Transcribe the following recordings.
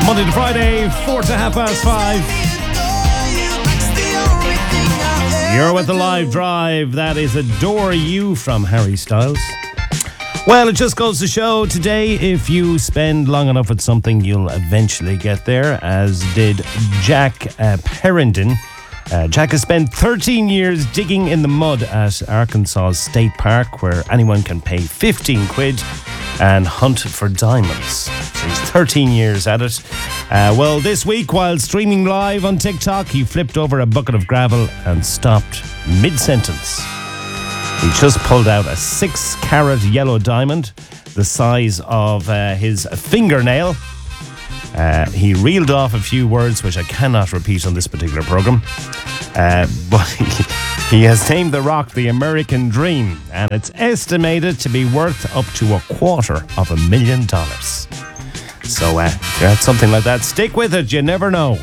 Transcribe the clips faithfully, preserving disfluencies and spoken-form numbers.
Monday to Friday, four to half past five. You're with the live drive. That is Adore You from Harry Styles. Well, it just goes to show today, if you spend long enough with something, you'll eventually get there, as did Jack uh, Perrindon. Uh, Jack has spent thirteen years digging in the mud at Arkansas State Park, where anyone can pay fifteen quid and hunt for diamonds. So he's thirteen years at it. Uh, well, this week, while streaming live on TikTok, he flipped over a bucket of gravel and stopped mid-sentence. He just pulled out a six-carat yellow diamond, the size of uh, his fingernail. Uh, he reeled off a few words which I cannot repeat on this particular programme. Uh, but he, he has named the rock the American Dream, and it's estimated to be worth up to a quarter of a million dollars. So, uh, if you're at something like that, stick with it, you never know.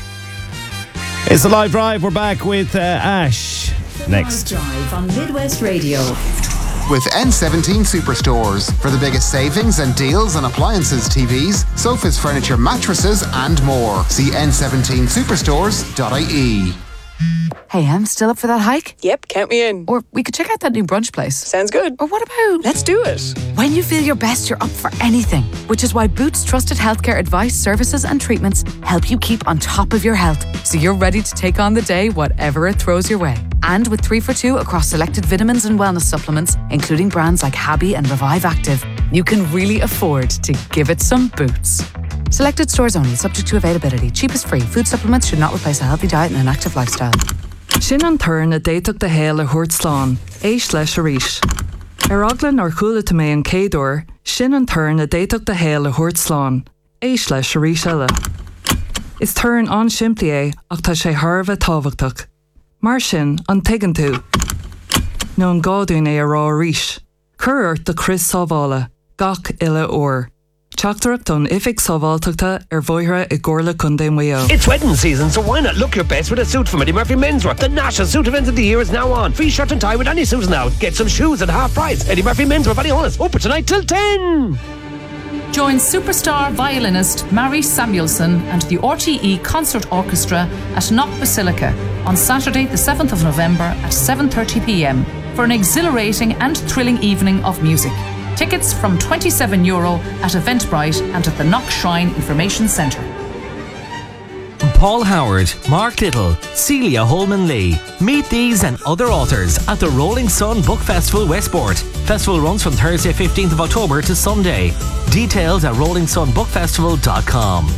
It's a live drive. We're back with uh, Ash next. Live drive on Midwest Radio. With N seventeen Superstores for the biggest savings and deals on appliances, T Vs, sofas, furniture, mattresses and more. See n seventeen superstores dot I E. Hey, I'm still up for that hike? Yep, count me in. Or we could check out that new brunch place. Sounds good. Or what about... Let's do it. When you feel your best, you're up for anything. Which is why Boots trusted healthcare advice, services and treatments help you keep on top of your health, so you're ready to take on the day, whatever it throws your way. And with three for two across selected vitamins and wellness supplements, including brands like Habby and Revive Active, you can really afford to give it some Boots. Selected stores only, subject to availability. Cheap is free. Food supplements should not replace a healthy diet and an active lifestyle. Sin an turn a déiteach de héal a thuairt slán, éis leis a rís. Ar aglan ar chúla ta mé an céadúir, sin an turn a déiteach de héal a thuairt slán, éis leis a rís eile. Is turn an siimplí é ach tá sé tharbh tábhachtach. Mar sin an tuigeann tú. nó an gáadún é a rá rís. Cuirt de Chris sábhála, gach ile uair. Teachtarach don ifig sábhálteachta ar bhoithre I gcomharla chun Mayo. It's wedding season, so why not look your best with a suit from Eddie Murphy Menswear? The national suit event of the year is now on. Free shirt and tie with any suit now. Get some shoes at half price. Eddie Murphy Menswear, very honest. Open tonight till ten. Join superstar violinist Mary Samuelson and the R T E Concert Orchestra at Knock Basilica on Saturday the seventh of November at seven thirty p m for an exhilarating and thrilling evening of music. Tickets from twenty-seven euro at Eventbrite and at the Knock Shrine Information Centre. Paul Howard, Mark Little, Celia Holman-Lee. Meet these and other authors at the Rolling Sun Book Festival Westport. Festival runs from Thursday fifteenth of October to Sunday. Details at rolling sun book festival dot com.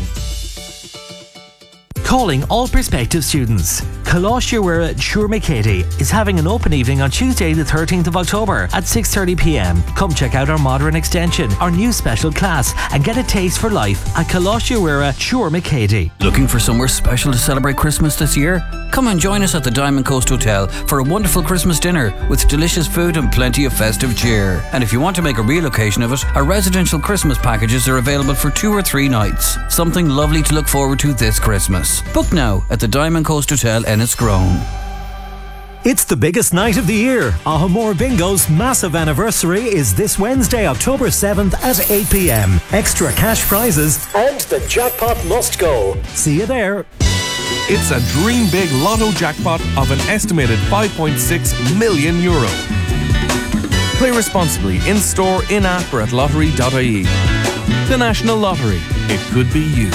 Calling all prospective students. Coláiste Uire Siúrmacéadí is having an open evening on Tuesday the thirteenth of October at six thirty p m. Come check out our modern extension, our new special class, and get a taste for life at Coláiste Uire Siúrmacéadí. Looking for somewhere special to celebrate Christmas this year? Come and join us at the Diamond Coast Hotel for a wonderful Christmas dinner with delicious food and plenty of festive cheer. And if you want to make a real occasion of it, our residential Christmas packages are available for two or three nights. Something lovely to look forward to this Christmas. Book now at the Diamond Coast Hotel Enniscrone. It's the biggest night of the year. Ahamore Bingo's massive anniversary is this Wednesday, October seventh at eight p m. Extra cash prizes and the jackpot must go. See you there. It's a dream big lotto jackpot of an estimated five point six million euro. Play responsibly in store, in app or at lottery dot I E. The National Lottery. It could be you.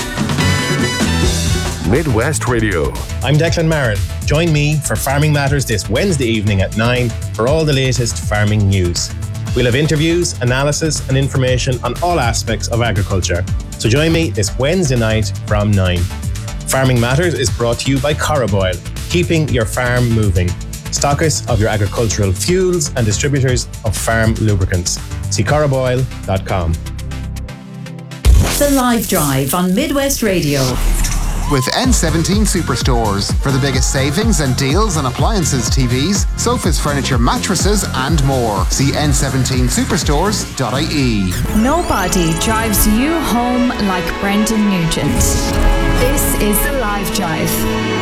Midwest Radio. I'm Declan Marin. Join me for Farming Matters this Wednesday evening at nine for all the latest farming news. We'll have interviews, analysis and information on all aspects of agriculture. So join me this Wednesday night from nine. Farming Matters is brought to you by Coroboil, keeping your farm moving. Stockists of your agricultural fuels and distributors of farm lubricants. See coroboil dot com. The Live Drive on Midwest Radio. With N seventeen Superstores for the biggest savings and deals on appliances, T Vs, sofas, furniture, mattresses and more. See n seventeen superstores dot I E. Nobody drives you home like Brendan Nugent. This is The Live Drive.